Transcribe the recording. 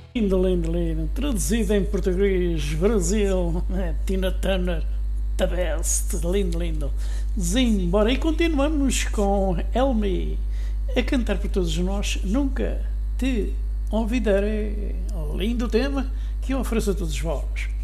Lindo, lindo, lindo. Traduzido em português, Brasil, Tina Turner, the best. Lindo, lindo. Sim, bora. E continuamos com Elmi a cantar por todos nós. Nunca te olvidarei. Lindo tema que eu ofereço a todos vós.